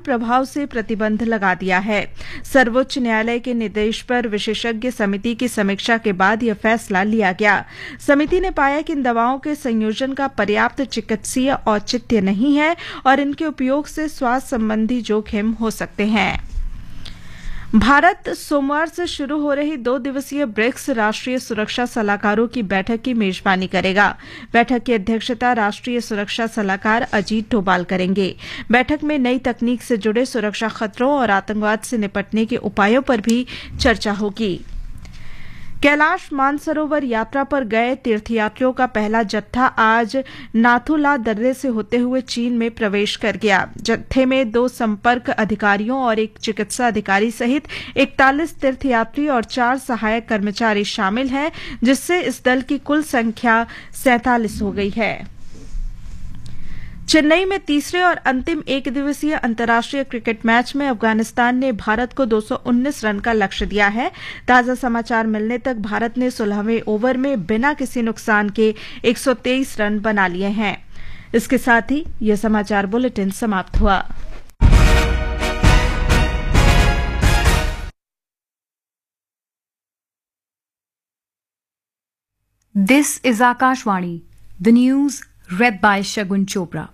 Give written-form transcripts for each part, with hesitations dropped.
प्रभाव से प्रतिबंध लगा दिया है। सर्वोच्च न्यायालय के निर्देश पर विशेषज्ञ समिति की समीक्षा के बाद यह फैसला लिया गया। समिति ने पाया कि इन दवाओं के संयोजन का पर्याप्त चिकित्सीय औचित्य नहीं है और इनके उपयोग से स्वास्थ्य संबंधी जोखिम हो सकते हैं। भारत सोमवार से शुरू हो रही 2 दिवसीय ब्रिक्स राष्ट्रीय सुरक्षा सलाहकारों की बैठक की मेजबानी करेगा। बैठक की अध्यक्षता राष्ट्रीय सुरक्षा सलाहकार अजीत डोभाल करेंगे। बैठक में नई तकनीक से जुड़े सुरक्षा खतरों और आतंकवाद से निपटने के उपायों पर भी चर्चा होगी। कैलाश मानसरोवर यात्रा पर गए तीर्थयात्रियों का पहला जत्था आज नाथुला दर्रे से होते हुए चीन में प्रवेश कर गया। जत्थे में 2 संपर्क अधिकारियों और 1 चिकित्सा अधिकारी सहित 41 तीर्थयात्री और 4 सहायक कर्मचारी शामिल हैं, जिससे इस दल की कुल संख्या 47 हो गई है। चेन्नई में तीसरे और अंतिम एकदिवसीय अंतर्राष्ट्रीय क्रिकेट मैच में अफगानिस्तान ने भारत को 219 रन का लक्ष्य दिया है। ताजा समाचार मिलने तक भारत ने 16वें ओवर में बिना किसी नुकसान के 123 रन बना लिए हैं। इसके साथ ही यह समाचार बुलेटिन समाप्त हुआ। This is Akashvani, the news read by Shagun Chopra.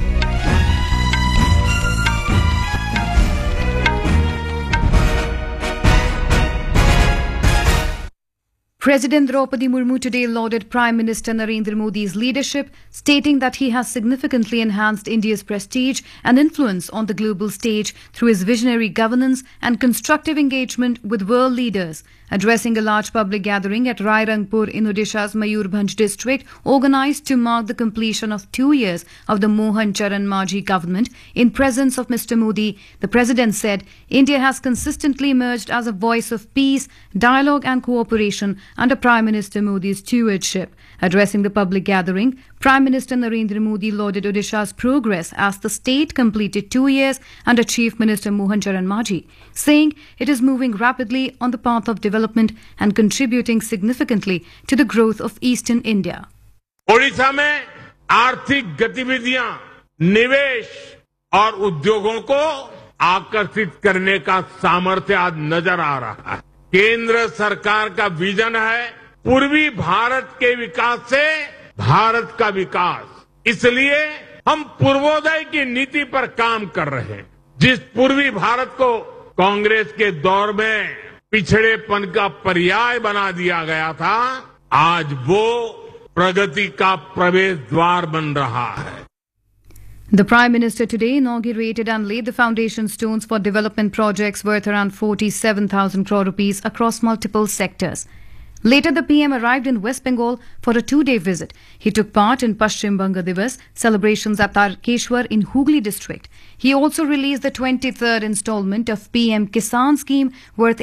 President Draupadi Murmu today lauded Prime Minister Narendra Modi's leadership, stating that he has significantly enhanced India's prestige and influence on the global stage through his visionary governance and constructive engagement with world leaders. Addressing a large public gathering at Rairangpur in Odisha's Mayurbhanj district, organized to mark the completion of 2 years of the Mohan Charan Majhi government, in presence of Mr. Modi, the President said, India has consistently emerged as a voice of peace, dialogue and cooperation under Prime Minister Modi's stewardship. Addressing the public gathering, Prime Minister Narendra Modi lauded Odisha's progress as the state completed 2 years under Chief Minister Mohan Charan Majhi, saying it is moving rapidly on the path of development and contributing significantly to the growth of Eastern India. Odisha में आर्थिक गतिविधियां, निवेश और उद्योगों को आकर्षित करने का सामर्थ्य आज नजर आ रहा है। केंद्र सरकार का विजन है पूर्वी भारत के विकास से भारत का विकास। इसलिए हम पूर्वोदय की नीति पर काम कर रहे हैं। जिस पूर्वी भारत को कांग्रेस के दौर में पिछड़ेपन का पर्याय बना दिया गया था, आज वो प्रगति का प्रवेश द्वार बन रहा है। The Prime Minister today inaugurated and laid the foundation stones for development projects worth around 47,000 crore rupees across multiple sectors. Later, the PM arrived in West Bengal for a 2-day visit. He took part in Paschim Banga Divas celebrations at Tarkeshwar in Hooghly district. He also released the 23rd installment of PM Kisan scheme worth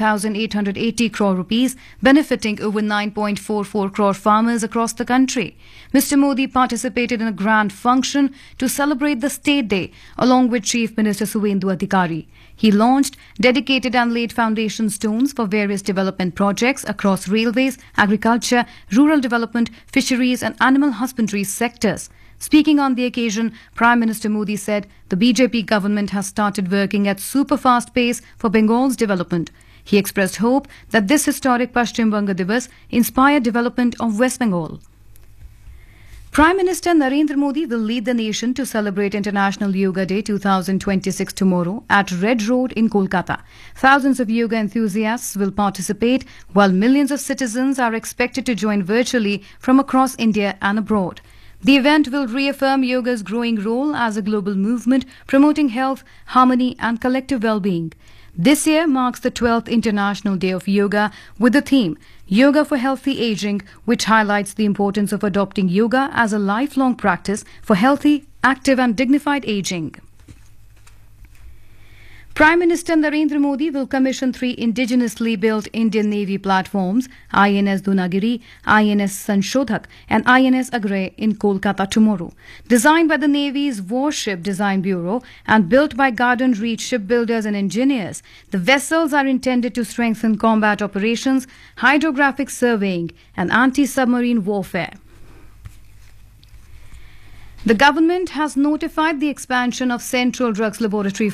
18,880 crore rupees, benefiting over 9.44 crore farmers across the country. Mr. Modi participated in a grand function to celebrate the State Day along with Chief Minister Suvendu Adhikari. He launched, dedicated and laid foundation stones for various development projects across railways, agriculture, rural development, fisheries and animal husbandry sectors. Speaking on the occasion, Prime Minister Modi said the BJP government has started working at super fast pace for Bengal's development. He expressed hope that this historic Paschim Banga Divas inspire development of West Bengal. Prime Minister Narendra Modi will lead the nation to celebrate International Yoga Day 2026 tomorrow at Red Road in Kolkata. Thousands of yoga enthusiasts will participate, while millions of citizens are expected to join virtually from across India and abroad. The event will reaffirm yoga's growing role as a global movement promoting health, harmony and collective well-being. This year marks the 12th International Day of Yoga with the theme Yoga for Healthy Aging, which highlights the importance of adopting yoga as a lifelong practice for healthy, active and dignified aging. Prime Minister Narendra Modi will commission 3 indigenously built Indian Navy platforms, INS Dunagiri, INS Sanshodhak and INS Agray in Kolkata tomorrow. Designed by the Navy's Warship Design Bureau and built by Garden Reach shipbuilders and engineers, the vessels are intended to strengthen combat operations, hydrographic surveying and anti-submarine warfare. The government has notified the expansion of Central Drugs Laboratory